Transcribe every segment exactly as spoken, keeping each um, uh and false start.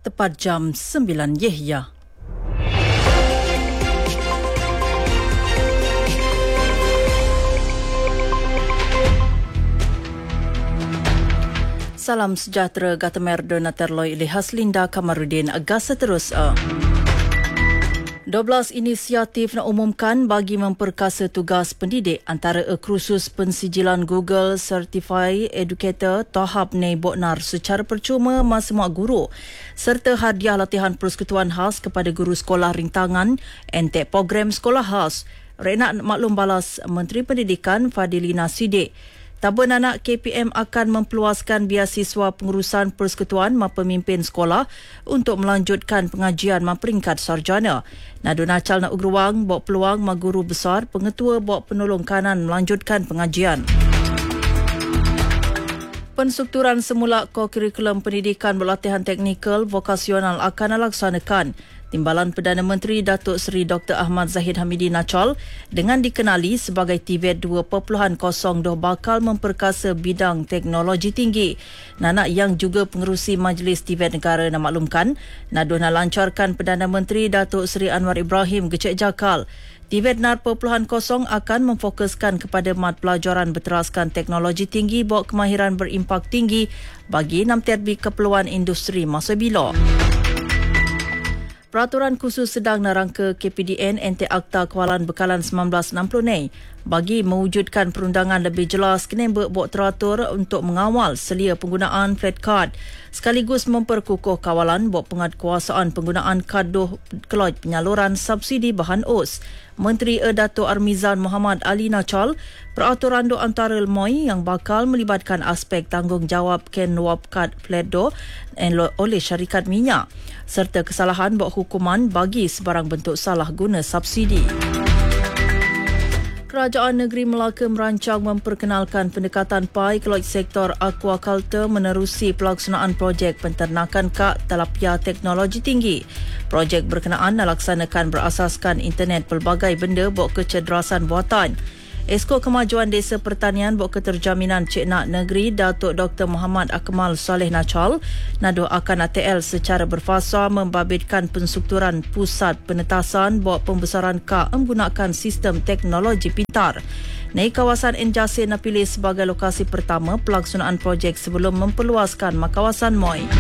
tepat jam sembilan Yehya. Salam sejahtera Gatamer Donaterloi Lihas Linda Kamarudin Agasa terus. Uh. dua belas inisiatif nak umumkan bagi memperkasa tugas pendidik antara kursus pensijilan Google Certified Educator tahap nei boknar secara percuma semua guru serta hadiah latihan persekutuan khas kepada guru sekolah rintangan entek program sekolah khas. Rek nak maklum balas Menteri Pendidikan Fadilina Sidik. Tabun anak K P M akan mempeluaskan biasiswa pengurusan persekutuan ma pemimpin sekolah untuk melanjutkan pengajian ma peringkat sarjana. Nadu Nacal nak ugeruang bawa peluang ma guru besar pengetua bawa penolong kanan melanjutkan pengajian. Penstrukturan semula kurikulum pendidikan berlatihan teknikal vokasional akan dilaksanakan. Timbalan Perdana Menteri Datuk Seri Doktor Ahmad Zahid Hamidi Nacal dengan dikenali sebagai T V E T dua titik kosong dua bakal memperkasa bidang teknologi tinggi. Nanak yang juga pengerusi Majlis T V E T Negara nak maklumkan, Naduh nak lancarkan Perdana Menteri Datuk Seri Anwar Ibrahim Gecek Jakal. T V E T dua titik kosong akan memfokuskan kepada mat pelajaran berteraskan teknologi tinggi bawa kemahiran berimpak tinggi bagi enam terbi keperluan industri masa bila. Peraturan khusus sedang narangka K P D N ente Akta Kawalan Bekalan seribu sembilan ratus enam puluh ni bagi mewujudkan perundangan lebih jelas kena buat teratur untuk mengawal selia penggunaan flat card sekaligus memperkukuh kawalan buat penguatkuasaan penggunaan kad doh keloj penyaluran subsidi bahan O S. Menteri E Dato' Armizan Muhammad Ali Nacal, peraturan do antara lemoi yang bakal melibatkan aspek tanggungjawab ken wap kad flat do oleh syarikat minyak serta kesalahan buat hukuman bagi sebarang bentuk salah guna subsidi. Kerajaan Negeri Melaka merancang memperkenalkan pendekatan P A I keloj sektor aquaculture menerusi pelaksanaan projek penternakan kak tilapia teknologi tinggi. Projek berkenaan dilaksanakan berasaskan internet pelbagai benda buat kecerdasan buatan. Esko Kemajuan Desa Pertanian buat keterjaminan Cik Nak Negeri Datuk Doktor Muhammad Akmal Saleh Nacal nado akan A T L secara berfasa membabitkan penstrukturan pusat penetasan buat pembesaran kak menggunakan sistem teknologi pintar. Nei kawasan Enjase napilih sebagai lokasi pertama pelaksanaan projek sebelum memperluaskan kawasan M O I.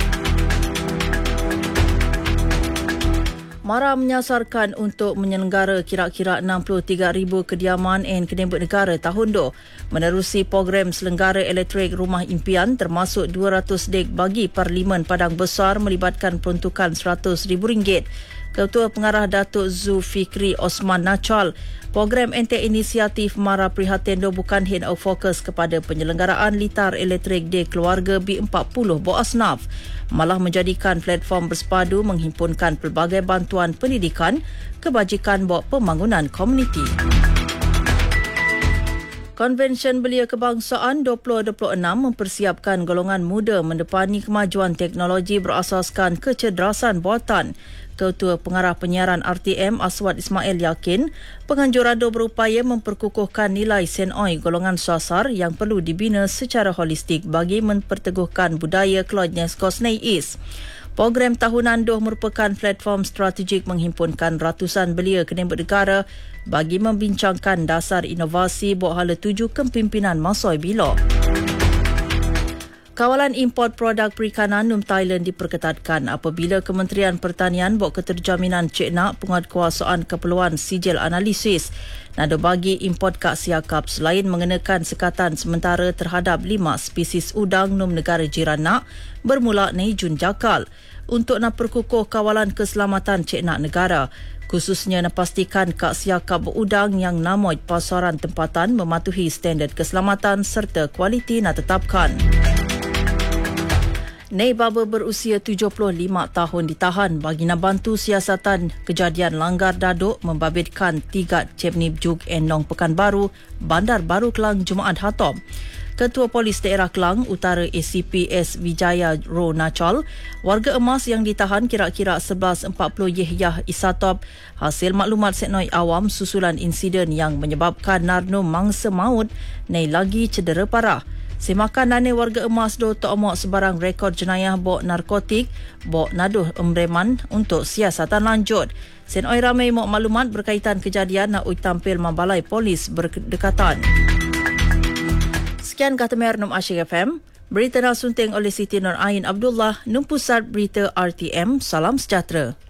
Mara menyasarkan untuk menyelenggara kira-kira enam puluh tiga ribu kediaman dan kedembut negara tahun do menerusi program selenggara elektrik rumah impian termasuk dua ratus dek bagi Parlimen Padang Besar melibatkan peruntukan seratus ribu ringgit. Ketua Pengarah Datuk Zulfikri Osman Nacal, program ente inisiatif Mara Prihatin do bukan hanya fokus kepada penyelenggaraan litar elektrik di keluarga B empat puluh Bo Asnaf, malah menjadikan platform bersepadu menghimpunkan pelbagai bantuan pendidikan, kebajikan buat pembangunan komuniti. Konvensyen Belia Kebangsaan dua ribu dua puluh enam mempersiapkan golongan muda mendepani kemajuan teknologi berasaskan kecerdasan buatan. Ketua Pengarah Penyiaran R T M Aswad Ismail yakin penganjur rado berupaya memperkukuhkan nilai senoi golongan sasar yang perlu dibina secara holistik bagi memperteguhkan budaya kelojnya Skosnei East. Program tahunan doh merupakan platform strategik menghimpunkan ratusan belia kedembut negara bagi membincangkan dasar inovasi buat hala tuju kepimpinan masa bila. Kawalan import produk perikanan Num Thailand diperketatkan apabila Kementerian Pertanian buat keterjaminan Cik Nak penguatkuasaan keperluan sijil analisis. Nado bagi import kak siakap selain mengenakan sekatan sementara terhadap lima spesies udang Num negara jiran Nak bermula nei Jun Jakal untuk nak perkukuh kawalan keselamatan Cik Nak negara. Khususnya nak pastikan kak siakap udang yang namoy pasaran tempatan mematuhi standard keselamatan serta kualiti nak tetapkan. Nei Baba berusia tujuh puluh lima tahun ditahan bagi nak bantu siasatan kejadian langgar daduk membabitkan tiga Cebnib Juk Enong Pekanbaru, Bandar Baru Kelang Jumaat Hatom. Ketua Polis Daerah Kelang Utara A C P S Vijaya Ro Nacal, warga emas yang ditahan kira-kira sebelas empat puluh Yehyah Isatop hasil maklumat seknoi awam susulan insiden yang menyebabkan Narnum mangsa maut nei lagi cedera parah. Semakan nane warga emas do tok omok sebarang rekod jenayah bok narkotik, bok naduh embreman untuk siasatan lanjut. Sen oi ramai mok maklumat berkaitan kejadian nak ui tampil membalai polis berdekatan. Sekian kata Mer Num Asyik F M. Berita nak sunting oleh Siti Nur Ain Abdullah, Num Pusat Berita R T M. Salam sejahtera.